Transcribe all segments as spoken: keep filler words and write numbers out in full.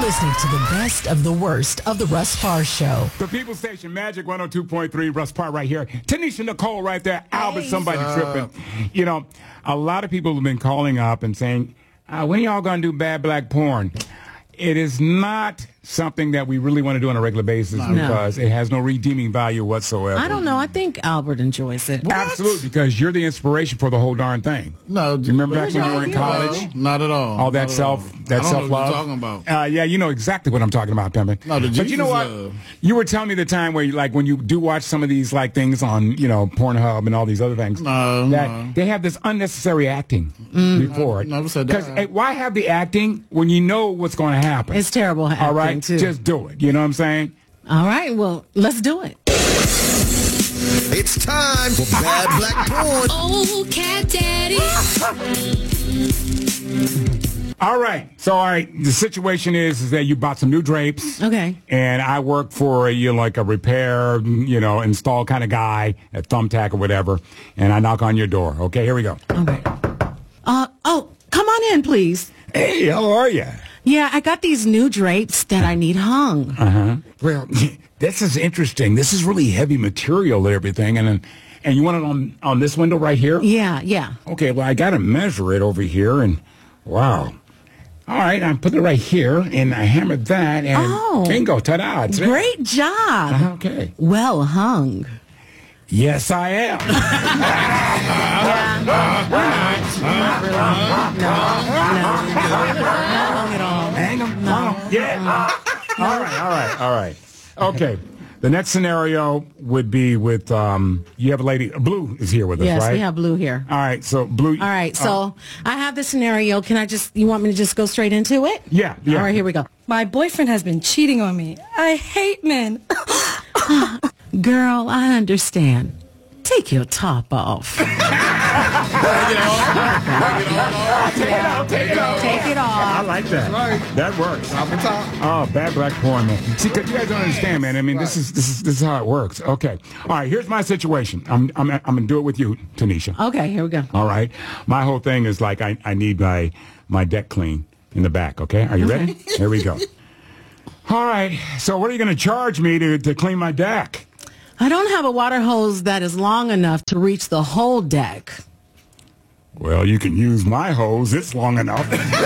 listening to the best of the worst of the Russ Parr Show. The People Station, Magic one oh two point three, Russ Parr right here. Tanisha Nicole right there. Albert, somebody uh, tripping. You know, a lot of people have been calling up and saying, uh, when y'all going to do bad black porn? It is not something that we really want to do on a regular basis No. because it has no redeeming value whatsoever. I don't know. I think Albert enjoys it. Absolutely, because you're the inspiration for the whole darn thing. No, you remember back when you were in college? No, not at all. All that Not at self, all. that I don't self know what love. you're talking about. Uh, yeah, you know exactly what I'm talking about, Pimpin. No, the but you know Jesus what? love. You were telling me the time where, you, like, when you do watch some of these like things on, you know, Pornhub and all these other things, No, that no. they have this unnecessary acting before it. I never said that. Because hey, why have the acting when you know what's going to happen? It's terrible acting, all right, too. just do it. You know what I'm saying? All right, well, let's do it. It's time for Bad Black Porn. Oh, cat daddy. All right. So, all right. The situation is, is that you bought some new drapes. Okay. And I work for a, you know, like a repair, you know, install kind of guy at Thumbtack or whatever. And I knock on your door. Okay, here we go. Okay. Uh, oh, come on in, please. Hey, how are you? Yeah, I got these new drapes that I need hung. Uh-huh. Well, this is interesting. This is really heavy material and everything. And and you want it on, on this window right here? Yeah, yeah. Okay, well, I got to measure it over here. And, wow. All right, I put it right here, and I hammered that, and Oh. bingo, ta-da. It's there. Great job. Okay. Well hung. Yes, I am. Yeah. Not really. No. No. Not long at all. Hang on. No. Yeah. All right, all right, all right. Okay. The next scenario would be with, um, you have a lady, Blue is here with us, Yes, right? we have Blue here. All right, so Blue. All right, so I have this scenario. Can I just, you want me to just go straight into it? Yeah, yeah. All right, here we go. My boyfriend has been cheating on me. I hate men. Girl, I understand. Take your top off. Take it off. Take it I off. like that. That works. Top and top. Oh, bad black porn, man. See, because you guys don't understand, man. I mean, this is this is this is how it works. Okay. All right. Here's my situation. I'm I'm I'm gonna do it with you, Tanisha. Okay, here we go. All right. My whole thing is like I I need my my deck clean in the back. Okay. Are you ready? Here we go. All right. So what are you gonna charge me to to clean my deck? I don't have a water hose that is long enough to reach the whole deck. Well, you can use my hose. It's long enough.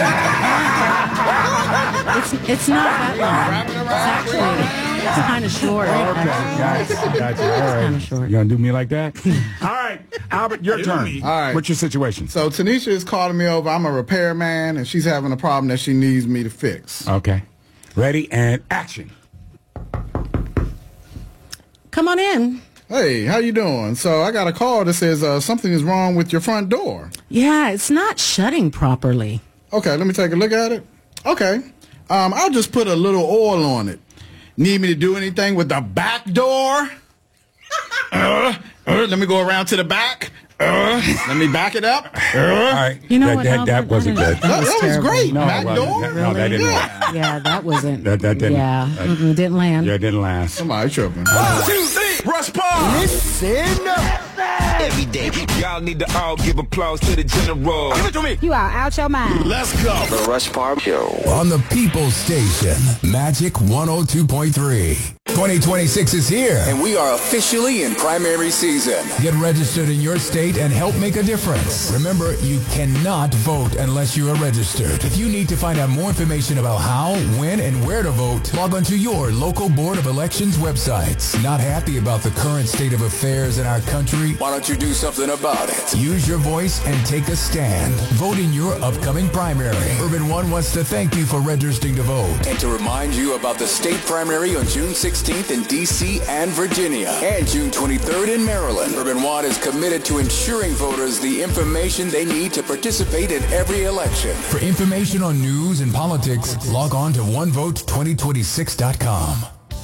It's it's not that long. It's actually it's kind of short. Okay, actually. gotcha, gotcha. All right. kinda short. You gonna do me like that? All right, Albert, your turn. All right. What's your situation? So Tanisha is calling me over. I'm a repairman, and she's having a problem that she needs me to fix. Okay. Ready and action. Come on in. Hey, how you doing? So I got a call that says uh, something is wrong with your front door. Yeah, it's not shutting properly. Okay, let me take a look at it. Okay. Um, I'll just put a little oil on it. Need me to do anything with the back door? uh, uh, let me go around to the back. Uh, let me back it up. Uh, All right. You know that, what, that, that Albert? wasn't I good. don't- that, that was terrible. great. No, back it wasn't. door? That- no, that didn't work. Yeah, that wasn't. That- that didn't- Yeah, that- mm-mm, didn't land. Yeah, it didn't last. Somebody tripping. One, two, three. Russ Parr. Listen up. Every day. Y'all need to all give applause to the general. Give it to me. You are out your mind. Let's go. The Russ Parr Show. On the People's Station, Magic one oh two point three. twenty twenty-six is here. And we are officially in primary season. Get registered in your state and help make a difference. Remember, you cannot vote unless you are registered. If you need to find out more information about how, when, and where to vote, log on to your local Board of Elections websites. Not happy about the current state of affairs in our country? Why don't you do something about it? Use your voice and take a stand. Vote in your upcoming primary. Urban One wants to thank you for registering to vote. And to remind you about the state primary on June sixteenth in D C and Virginia, and June twenty-third in Maryland. Urban One is committed to ensuring voters the information they need to participate in every election. For information on news and politics, log on to one vote twenty twenty-six dot com.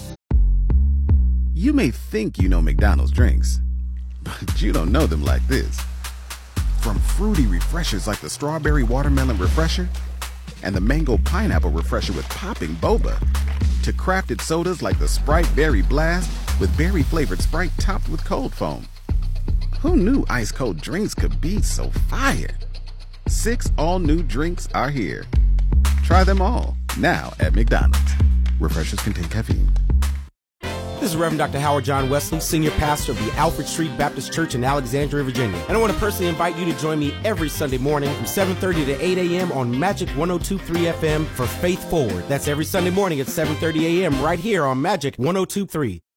You may think you know McDonald's drinks, but you don't know them like this. From fruity refreshers like the Strawberry Watermelon Refresher and the Mango Pineapple Refresher with popping boba, to crafted sodas like the Sprite Berry Blast with berry-flavored Sprite topped with cold foam. Who knew ice-cold drinks could be so fire? Six all-new drinks are here. Try them all, now at McDonald's. Refreshers contain caffeine. This is Reverend Doctor Howard John Wesley, Senior Pastor of the Alfred Street Baptist Church in Alexandria, Virginia. And I want to personally invite you to join me every Sunday morning from seven thirty to eight a.m. on Magic one oh two point three F M for Faith Forward. That's every Sunday morning at seven thirty a.m. right here on Magic one oh two point three.